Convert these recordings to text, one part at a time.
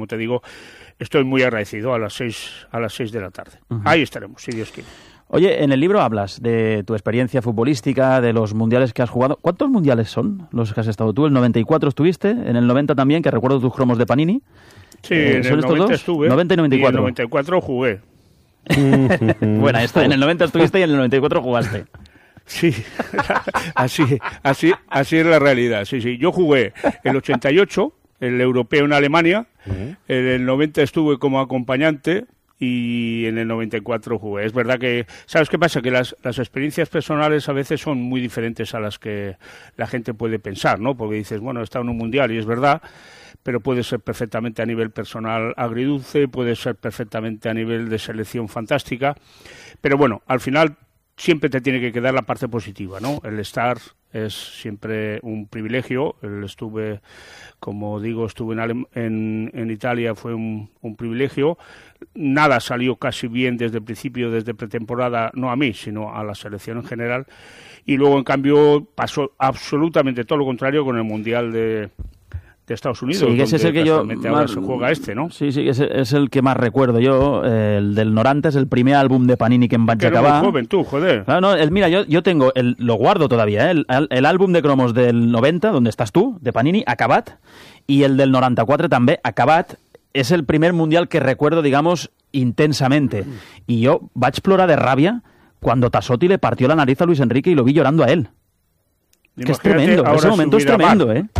como te digo, estoy muy agradecido a las 6 de la tarde. Ahí estaremos, si Dios quiere. Oye, en el libro hablas de tu experiencia futbolística, de los mundiales que has jugado. ¿Cuántos mundiales son los que has estado tú? El 94 estuviste, en el 90 también, que recuerdo tus cromos de Panini. Sí, en el 90 estuve. 90 y 94. Y en el 94 jugué. Bueno, en el 90 estuviste y en el 94 jugaste. Sí, así es la realidad. Sí. Yo jugué el 88, el europeo en Alemania, en el 90 estuve como acompañante y en el 94 jugué. Es verdad que, ¿sabes qué pasa? Que las experiencias personales a veces son muy diferentes a las que la gente puede pensar, ¿no? Porque dices, bueno, he estado en un mundial y es verdad, pero puede ser perfectamente a nivel personal agridulce, puede ser perfectamente a nivel de selección fantástica, pero bueno, al final siempre te tiene que quedar la parte positiva, ¿no? El estar es siempre un privilegio. Como digo, estuve en Italia, fue un privilegio. Nada salió casi bien desde el principio, desde pretemporada, no a mí, sino a la selección en general. Y luego, en cambio, pasó absolutamente todo lo contrario con el Mundial de Estados Unidos, sí, que ese es el que ahora se juega ¿no? Sí, es el que más recuerdo yo, el del 90, es el primer álbum de Panini que em vaig acabar. Muy joven tú, joder. Claro, no, mira, yo tengo, lo guardo todavía, el álbum de cromos del 90, donde estás tú, de Panini, acabat, y el del 94 també, acabat. És el primer mundial que recuerdo, digamos, intensamente. Y yo vaig plorar de rabia cuando Tassotti le partió la nariz a Luis Enrique y lo vi llorando a él. Que es tremendo, ese momento es tremendo, ¿eh?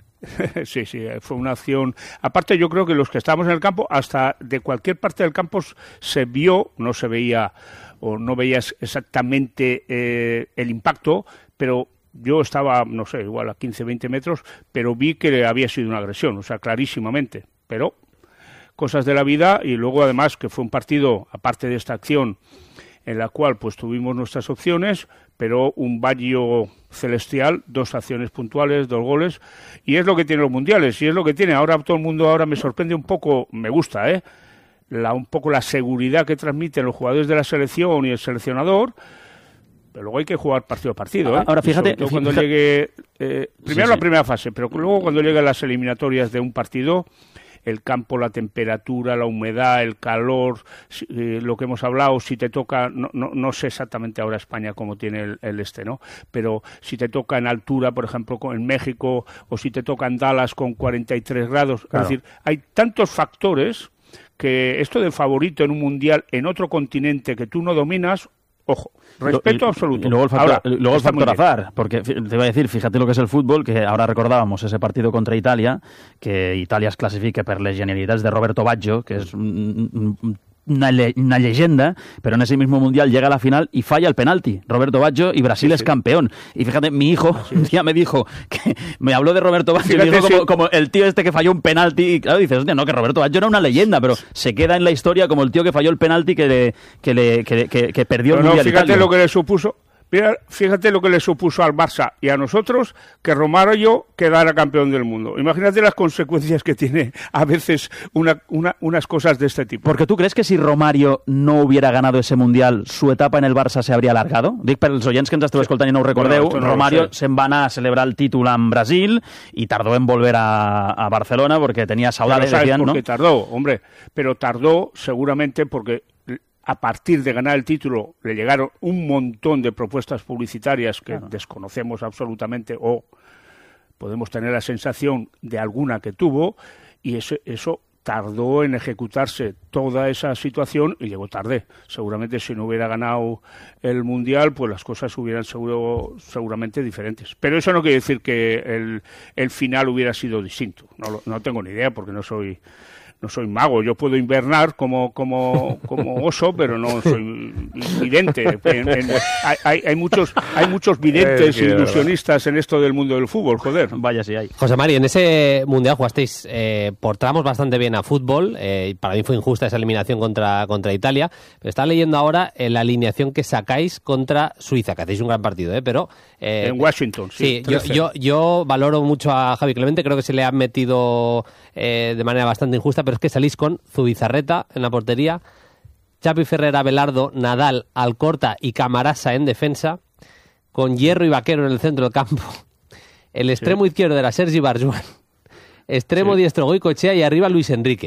Sí, fue una acción. Aparte, yo creo que los que estábamos en el campo, hasta de cualquier parte del campo se vio, no se veía o no veías exactamente el impacto, pero yo estaba, no sé, igual a 15, 20 metros, pero vi que había sido una agresión, o sea, clarísimamente. Pero cosas de la vida, y luego además que fue un partido, aparte de esta acción, en la cual pues tuvimos nuestras opciones, pero un Baggio celestial, 2 acciones puntuales, 2 goles, y es lo que tienen los mundiales, y es lo que tiene. Ahora todo el mundo me sorprende un poco, me gusta, un poco la seguridad que transmiten los jugadores de la selección y el seleccionador, pero luego hay que jugar partido a partido. Ahora fíjate, cuando llegue, primero la primera fase, pero luego cuando lleguen las eliminatorias de un partido, el campo, la temperatura, la humedad, el calor, lo que hemos hablado, si te toca, no sé exactamente ahora España cómo tiene el ¿no? Pero si te toca en altura, por ejemplo, en México, o si te toca en Dallas con 43 grados, claro. Es decir, hay tantos factores que esto del favorito en un mundial en otro continente que tú no dominas, ojo, respeto absoluto. Y luego el factor azar, porque te iba a decir, fíjate lo que es el fútbol, que ahora recordábamos ese partido contra Italia, que Italia es clasifica per les genialidades de Roberto Baggio, que es una leyenda, pero en ese mismo mundial llega a la final y falla el penalti. Roberto Baggio, y Brasil es campeón. Y fíjate, mi hijo un día me dijo, que me habló de Roberto Baggio, y me dijo como el tío este que falló un penalti, y claro, dices, hostia, no, que Roberto Baggio era una leyenda, pero se queda en la historia como el tío que falló el penalti que perdió el mundial. Fíjate lo que le supuso. Fíjate lo que le supuso al Barça y a nosotros que Romario quedara campeón del mundo. Imagínate las consecuencias que tiene a veces unas cosas de este tipo. Porque tú crees que si Romario no hubiera ganado ese Mundial, su etapa en el Barça se habría alargado? Dic per als oients que ens esteu escoltant i no ho recordeu, bueno, Romario se'n va anar a celebrar el títol en Brasil y tardó en volver a Barcelona porque tenía saudades, decían, ¿no? Porque tardó, hombre, pero tardó seguramente porque a partir de ganar el título le llegaron un montón de propuestas publicitarias que desconocemos absolutamente o podemos tener la sensación de alguna que tuvo, y eso tardó en ejecutarse toda esa situación y llegó tarde. Seguramente si no hubiera ganado el Mundial, pues las cosas hubieran seguramente diferentes. Pero eso no quiere decir que el final hubiera sido distinto. No tengo ni idea porque no soy mago, yo puedo invernar como oso, pero no soy vidente. Hay muchos videntes e ilusionistas en esto del mundo del fútbol, joder. Vaya si hay. José Mari, en ese mundial jugasteis por tramos bastante bien a fútbol. Para mí fue injusta esa eliminación contra Italia. Pero estaba leyendo ahora la alineación que sacáis contra Suiza, que hacéis un gran partido, pero en Washington, sí. Yo valoro mucho a Javi Clemente, creo que se le ha metido de manera bastante injusta, pero es que salís con Zubizarreta en la portería, Xavi Ferrer, Abelardo, Nadal, Alcorta y Camarasa en defensa, con Hierro y Vaquero en el centro del campo. El extremo izquierdo era Sergi Barjuan, extremo diestro Goicoechea y arriba Luis Enrique.